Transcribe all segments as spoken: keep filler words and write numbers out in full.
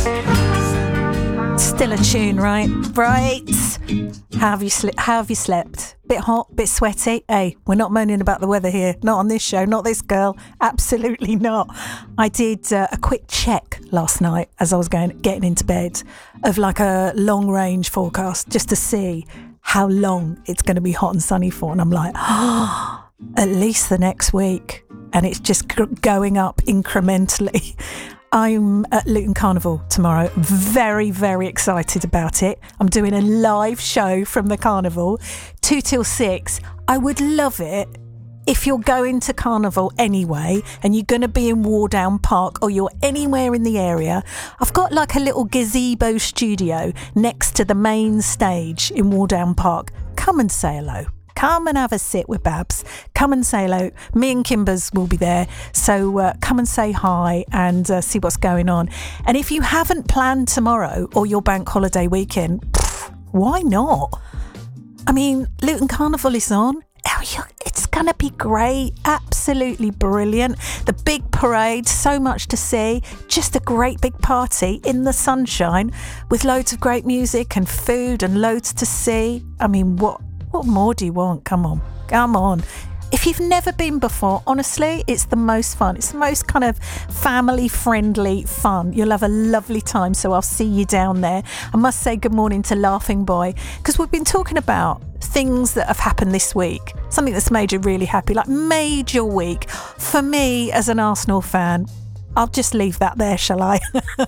Still a tune, right? Right. How have you sli- How have you slept? Bit hot, bit sweaty. Hey, we're not moaning about the weather here. Not on this show. Not this girl. Absolutely not. I did uh, a quick check last night as I was going getting into bed of like a long range forecast just to see how long it's going to be hot and sunny for, and I'm like, oh, at least the next week, and it's just g- going up incrementally. I'm at Luton Carnival tomorrow. Very, very excited about it. I'm doing a live show from the Carnival, two till six. I would love it if you're going to Carnival anyway and you're going to be in Wardown Park or you're anywhere in the area. I've got like a little gazebo studio next to the main stage in Wardown Park. Come and say hello. Come and have a sit with Babs. Come and say hello. Me and Kimbers will be there. So uh, come and say hi and uh, see what's going on. And if you haven't planned tomorrow or your bank holiday weekend, pff, why not? I mean, Luton Carnival is on. It's going to be great. Absolutely brilliant. The big parade, so much to see. Just a great big party in the sunshine with loads of great music and food and loads to see. I mean, what? What more do you want? Come on, come on. If you've never been before, honestly, it's the most fun. It's the most kind of family-friendly fun. You'll have a lovely time, so I'll see you down there. I must say good morning to Laughing Boy, because we've been talking about things that have happened this week, something that's made you really happy, like major week. For me, as an Arsenal fan, I'll just leave that there, shall I?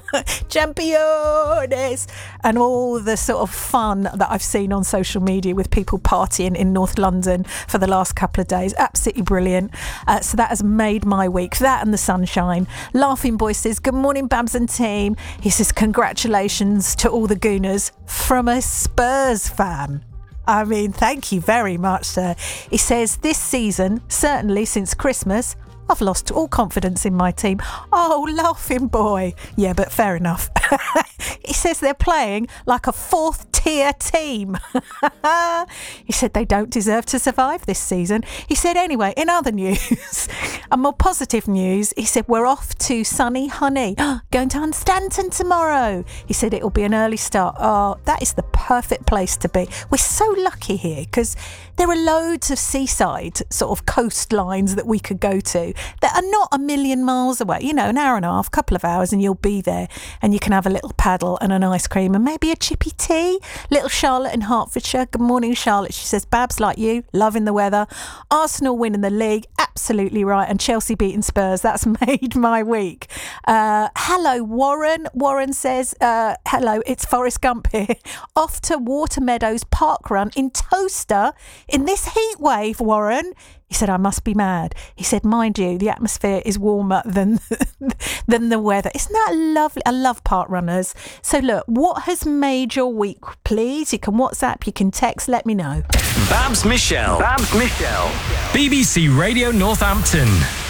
Champions! And all the sort of fun that I've seen on social media with people partying in North London for the last couple of days. Absolutely brilliant. Uh, so that has made my week. That and the sunshine. Laughing Boy says, good morning, Babs and team. He says, congratulations to all the Gooners from a Spurs fan. I mean, thank you very much, sir. He says, this season, certainly since Christmas, I've lost all confidence in my team. Oh, Laughing Boy. Yeah, but fair enough. He says they're playing like a fourth tier team. He said they don't deserve to survive this season. He said, anyway, in other news, and more positive news, he said, we're off to sunny Honey. Going to Hunstanton tomorrow. He said it'll be an early start. Oh, that is the perfect place to be. We're so lucky here because there are loads of seaside sort of coastlines that we could go to that are not a million miles away. You know, an hour and a half, couple of hours, and you'll be there and you can have a little paddle and an ice cream and maybe a chippy tea. Little Charlotte in Hertfordshire. Good morning, Charlotte. She says, Babs, like you, loving the weather. Arsenal winning the league. Absolutely right. And Chelsea beating Spurs. That's made my week. Uh, hello, Warren. Warren says, uh, hello, it's Forrest Gump here. Off to Watermeadows Park Run in Toaster in this heat wave, Warren. He said, I must be mad. He said, mind you, the atmosphere is warmer than than the weather. Isn't that lovely? I love park runners. So look, what has made your week, please? You can WhatsApp, you can text, let me know. Babs Michelle. Babs Michelle. B B C Radio Northampton.